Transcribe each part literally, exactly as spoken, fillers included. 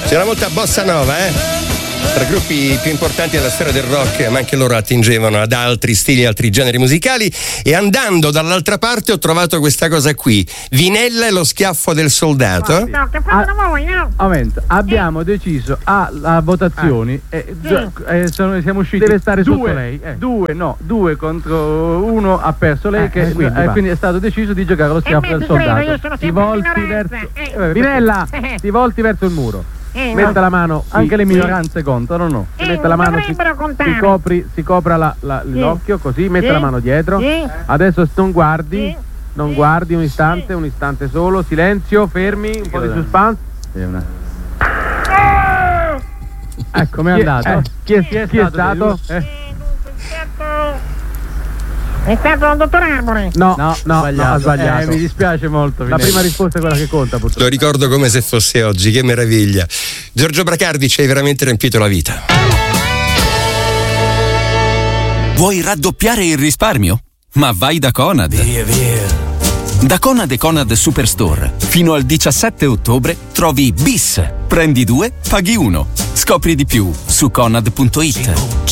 C'era molta bossa nova, eh? Tra i gruppi più importanti della storia del rock, ma anche loro attingevano ad altri stili, altri generi musicali. E andando dall'altra parte ho trovato questa cosa qui: Vinella e lo schiaffo del soldato. No, che fanno voi, no? Momento, abbiamo eh. deciso a, a votazioni ah. eh, sì. eh, sono, siamo usciti. Deve stare due, sotto lei. Eh. Due, no, due contro uno ha perso lei, eh, che, eh, quindi, eh, quindi è stato deciso di giocare allo schiaffo eh, del soldato. Io sono ti volti verso eh. Vinella, eh. ti volti verso il muro. Eh, metta no. la mano, sì, anche le sì. minoranze contano, no? Eh, metta la mano, si, si, copri, si copra la, la, sì. l'occhio così, metta sì. la mano dietro. Sì. Adesso non guardi, sì. non sì. guardi un istante, sì. un istante solo, silenzio, fermi, un po' di suspense. Sì, una... Ecco, com'è andato? Eh, chi è, chi è, chi è stato? Eh? È stato il dottor Arbore. No, no, no, sbagliato. no ha sbagliato. Eh, mi dispiace molto. La prima risposta è quella che conta, purtroppo. Lo ricordo come se fosse oggi, che meraviglia. Giorgio Bracardi ci hai veramente riempito la vita. Vuoi raddoppiare il risparmio? Ma vai da Conad. Via, via. Da Conad e Conad Superstore fino al diciassette ottobre trovi Bis. Prendi due, paghi uno. Scopri di più su conad punto it.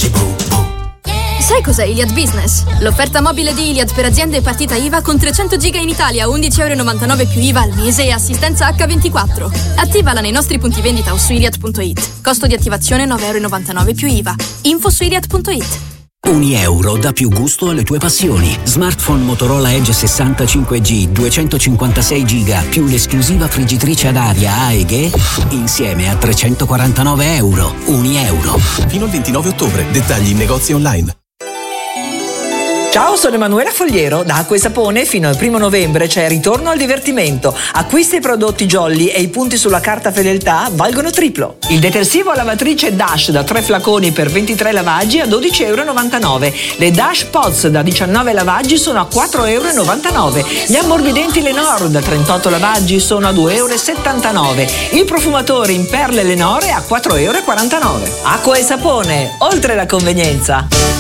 Sai cos'è Iliad Business? L'offerta mobile di Iliad per aziende e partita I V A con trecento giga in Italia, undici euro e novantanove più I V A al mese e assistenza acca ventiquattro. Attivala nei nostri punti vendita o su iliad punto it. Costo di attivazione nove euro e novantanove più I V A. Info su iliad punto it. Ogni euro dà più gusto alle tue passioni. Smartphone Motorola Edge sessantacinque G duecentocinquantasei giga più l'esclusiva friggitrice ad aria A E G insieme a trecentoquarantanove euro. Ogni euro. Fino al ventinove ottobre. Dettagli in negozi online. Ciao, sono Emanuela Fogliero. Da Acqua e Sapone fino al primo novembre c'è Ritorno al divertimento. Acquista i prodotti Jolly e i punti sulla carta fedeltà valgono triplo. Il detersivo a lavatrice Dash da tre flaconi per ventitré lavaggi a dodici euro e novantanove. Le Dash Pods da diciannove lavaggi sono a quattro euro e novantanove. Gli ammorbidenti Lenor da trentotto lavaggi sono a due euro e settantanove. Il profumatore in perle Lenor è a quattro euro e quarantanove. Acqua e Sapone, oltre la convenienza.